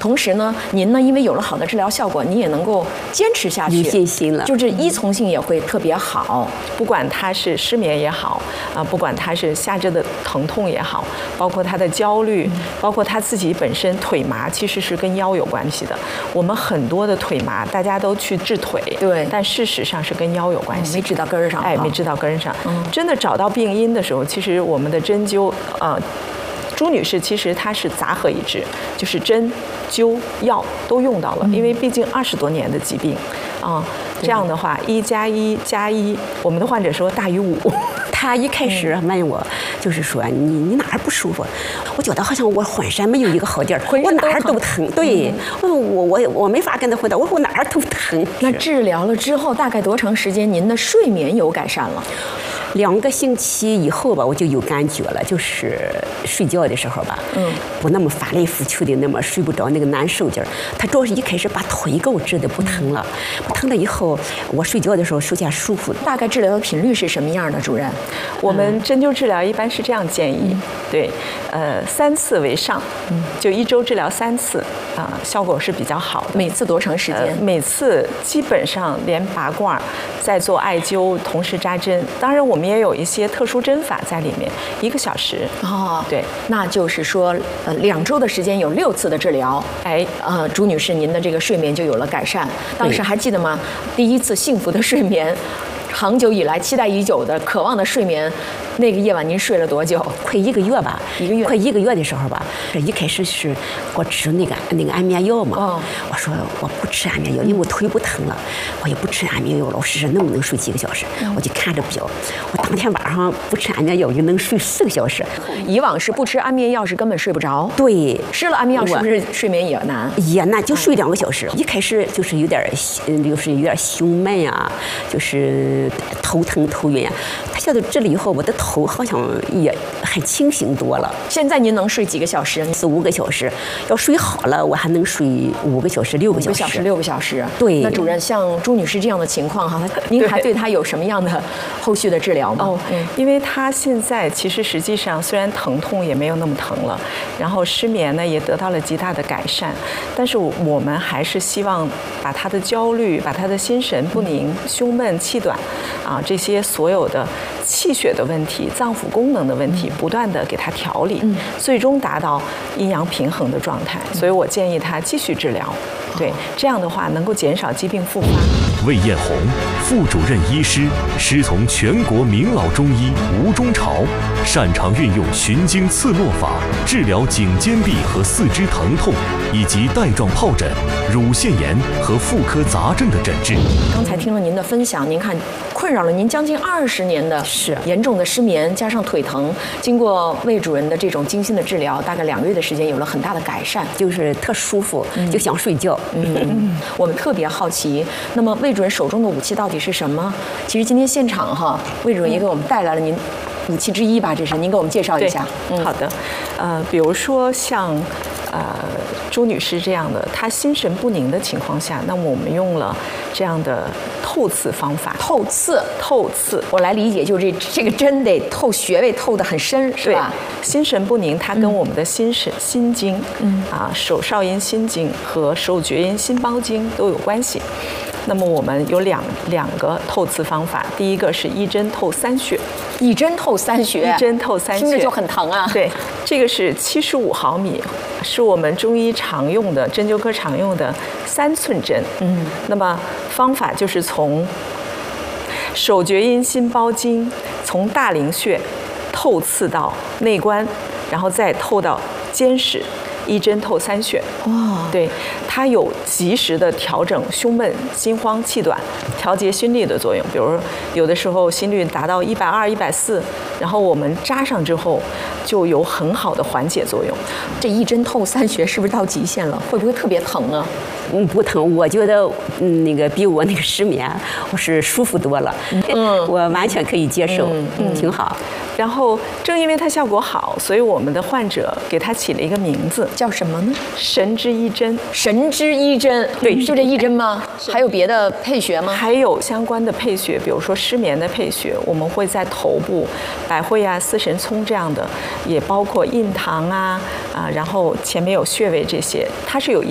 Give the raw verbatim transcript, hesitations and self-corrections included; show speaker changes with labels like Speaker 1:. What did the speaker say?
Speaker 1: 同时呢，您呢，因为有了好的治疗效果，你也能够坚持下去，
Speaker 2: 有信心了，
Speaker 1: 就是依从性也会特别好。
Speaker 3: 不管他是失眠也好，啊，不管他是下肢的疼痛也好，包括他的焦虑，包括他自己本身腿麻，其实是跟腰有关系的。我们很多的腿麻，大家都去治腿，
Speaker 1: 对，
Speaker 3: 但事实上是跟腰有关系，
Speaker 1: 没治到根儿上，
Speaker 3: 哎，没治到根儿上。嗯，真的找到病因的时候，其实我们的针灸，呃。朱女士其实她是杂合一治，就是针、灸、药都用到了，因为毕竟二十多年的疾病，啊、嗯，这样的话一加一加一，我们的患者说大于五。
Speaker 2: 他一开始问我，就是说你你哪儿不舒服？我觉得好像我浑身没有一个好地儿，我哪儿都疼。对，我我我我没法跟他回答，我说我哪儿都疼。
Speaker 1: 那治疗了之后，大概多长时间您的睡眠有改善了？
Speaker 2: 两个星期以后吧，我就有感觉了，就是睡觉的时候吧，嗯，不那么翻来覆去的那么睡不着那个难受劲儿。他主要是一开始把腿给我治的不疼了，不疼了以后，我睡觉的时候首先舒服。
Speaker 1: 大概治疗的频率是什么样的，主任？
Speaker 3: 我们针灸治疗一般是这样建议，嗯、对，呃，三次为上，嗯，就一周治疗三次，啊、呃，效果是比较好的。
Speaker 1: 每次多长时间？呃、
Speaker 3: 每次基本上连拔罐，再做艾灸，同时扎针。当然我们也有一些特殊针法在里面，一个小时。
Speaker 1: 哦，
Speaker 3: 对，
Speaker 1: 那就是说，呃，两周的时间有六次的治疗。哎，呃，朱女士，您的这个睡眠就有了改善。当时还记得吗？第一次幸福的睡眠。长久以来期待已久的、渴望的睡眠，那个夜晚您睡了多久？
Speaker 2: 快一个月吧，
Speaker 1: 一个月，
Speaker 2: 快一个月的时候吧。这一开始是我吃那个那个安眠药嘛，哦、我说我不吃安眠药，因为我腿不疼了，我也不吃安眠药了。我试试能不能睡几个小时，嗯、我就看着表，我当天晚上不吃安眠药就能睡四个小时。
Speaker 1: 以往是不吃安眠药是根本睡不着，
Speaker 2: 对，
Speaker 1: 吃了安眠药是不是睡眠也难？
Speaker 2: 也难，就睡两个小时。一开始就是有点，就是有点胸闷啊，就是。头疼头晕，他现在治了以后，我的头好像也很清醒多了。
Speaker 1: 现在您能睡几个小时？
Speaker 2: 四五个小时。要睡好了，我还能睡五个小时、六个小时。
Speaker 1: 五个小时、六个小时。
Speaker 2: 对。
Speaker 1: 那主任，像朱女士这样的情况哈，您还对她有什么样的后续的治疗吗？
Speaker 3: 哦，嗯，因为她现在其实实际上虽然疼痛也没有那么疼了，然后失眠呢也得到了极大的改善，但是我们还是希望把她的焦虑、把她的心神不宁、胸闷气短。啊，这些所有的气血的问题、脏腑功能的问题，不断的给它调理，嗯、最终达到阴阳平衡的状态。所以我建议他继续治疗，对，这样的话能够减少疾病复发。
Speaker 4: 魏艳红，副主任医师，师从全国名老中医吴中朝，擅长运用循经刺络法治疗颈肩臂和四肢疼痛，以及带状疱疹、乳腺炎和妇科杂症的诊治。
Speaker 1: 刚才听了您的分享，您看困扰了您将近二十年的
Speaker 2: 是
Speaker 1: 严重的失眠，加上腿疼，经过魏主任的这种精心的治疗，大概两个月的时间有了很大的改善，
Speaker 2: 就是特舒服，嗯、就想睡觉。
Speaker 1: 嗯嗯，我们特别好奇，那么魏主任手中的武器到底是什么？其实今天现场哈，魏主任也给我们带来了您武器之一吧，这是您给我们介绍一下。
Speaker 3: 嗯、好的，呃，比如说像呃朱女士这样的，她心神不宁的情况下，那么我们用了这样的透刺方法。
Speaker 1: 透刺，
Speaker 3: 透刺，
Speaker 1: 我来理解，就是这这个针得透穴位透得很深，是吧？
Speaker 3: 心神不宁，它跟我们的心神、嗯、心经，嗯啊，手少阴心经和手厥阴心包经都有关系。那么我们有两两个透刺方法，第一个是一针透三穴，
Speaker 1: 一针透三穴，
Speaker 3: 一针透三穴，
Speaker 1: 听着就很疼啊。
Speaker 3: 对，这个是七十五毫米，是我们中医常用的针灸科常用的三寸针。嗯，那么方法就是从手厥阴心包经，从大陵穴透刺到内关，然后再透到肩室。一针透三穴，哇，对，它有及时的调整胸闷、心慌、气短，调节心率的作用。比如有的时候心率达到一百二、一百四，然后我们扎上之后，就有很好的缓解作用。
Speaker 1: 这一针透三穴是不是到极限了？会不会特别疼啊？
Speaker 2: 嗯，不疼，我觉得嗯那个比我那个失眠我是舒服多了。嗯，我完全可以接受，嗯，嗯挺好。
Speaker 3: 然后正因为它效果好，所以我们的患者给它起了一个名字，
Speaker 1: 叫什么呢？
Speaker 3: 神之一针。
Speaker 1: 神之一针，对，就这一针吗？还有别的配穴吗？
Speaker 3: 还有相关的配穴，比如说失眠的配穴，我们会在头部，百会啊、四神聪这样的，也包括印堂啊啊，然后前面有穴位这些，它是有一。